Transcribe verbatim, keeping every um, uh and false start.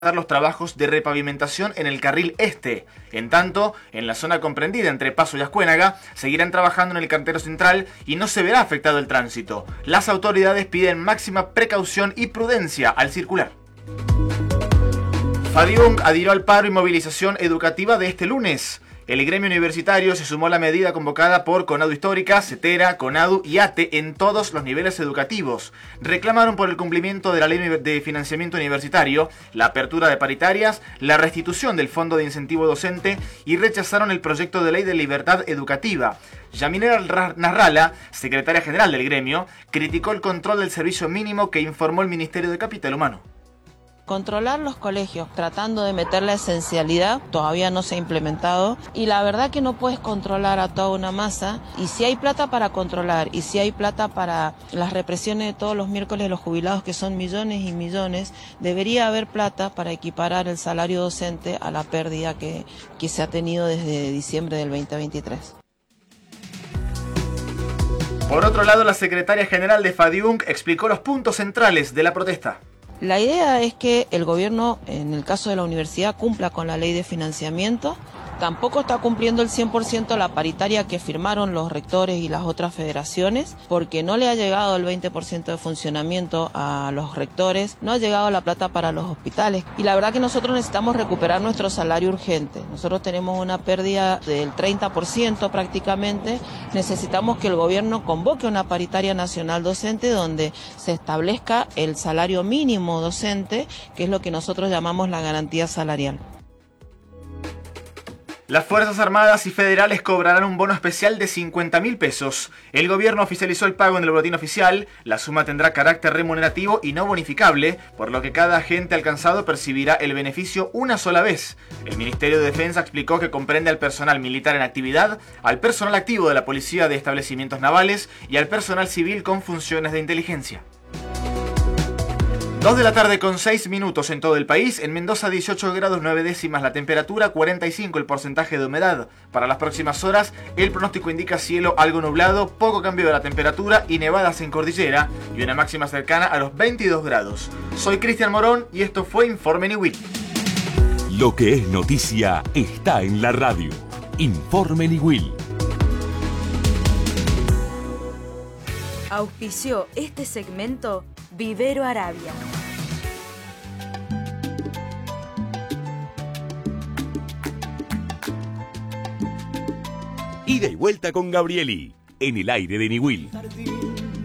los trabajos de repavimentación en el carril este. En tanto, en la zona comprendida entre Paso y Ascuénaga, seguirán trabajando en el cantero central y no se verá afectado el tránsito. Las autoridades piden máxima precaución y prudencia al circular. FADIUNC adhirió al paro y movilización educativa de este lunes. El gremio universitario se sumó a la medida convocada por CONADU Histórica, CETERA, CONADU y ATE en todos los niveles educativos. Reclamaron por el cumplimiento de la ley de financiamiento universitario, la apertura de paritarias, la restitución del fondo de incentivo docente y rechazaron el proyecto de ley de libertad educativa. Yaminera Nasralla, secretaria general del gremio, criticó el control del servicio mínimo que informó el Ministerio de Capital Humano. Controlar los colegios, tratando de meter la esencialidad, todavía no se ha implementado y la verdad que no puedes controlar a toda una masa y si hay plata para controlar y si hay plata para las represiones de todos los miércoles de los jubilados que son millones y millones, debería haber plata para equiparar el salario docente a la pérdida que, que se ha tenido desde diciembre del veinte veintitrés. Por otro lado, la secretaria general de FADIUNC explicó los puntos centrales de la protesta. La idea es que el gobierno, en el caso de la universidad, cumpla con la ley de financiamiento. Tampoco está cumpliendo el cien por ciento la paritaria que firmaron los rectores y las otras federaciones, porque no le ha llegado el veinte por ciento de funcionamiento a los rectores, no ha llegado la plata para los hospitales. Y la verdad que nosotros necesitamos recuperar nuestro salario urgente. Nosotros tenemos una pérdida del treinta por ciento prácticamente. Necesitamos que el gobierno convoque una paritaria nacional docente donde se establezca el salario mínimo docente, que es lo que nosotros llamamos la garantía salarial. Las Fuerzas Armadas y Federales cobrarán un bono especial de cincuenta mil pesos. El gobierno oficializó el pago en el boletín oficial. La suma tendrá carácter remunerativo y no bonificable, por lo que cada agente alcanzado percibirá el beneficio una sola vez. El Ministerio de Defensa explicó que comprende al personal militar en actividad, al personal activo de la Policía de Establecimientos Navales y al personal civil con funciones de inteligencia. dos de la tarde con seis minutos en todo el país. En Mendoza dieciocho grados nueve décimas la temperatura, cuarenta y cinco el porcentaje de humedad. Para las próximas horas el pronóstico indica cielo algo nublado, poco cambio de la temperatura y nevadas en cordillera y una máxima cercana a los veintidós grados. Soy Cristian Morón y esto fue Informe Niwil. Lo que es noticia está en la radio. Informe Niwil. Auspició este segmento Vivero Arabia. Ida y vuelta con Gabrieli, en el aire de Niwil.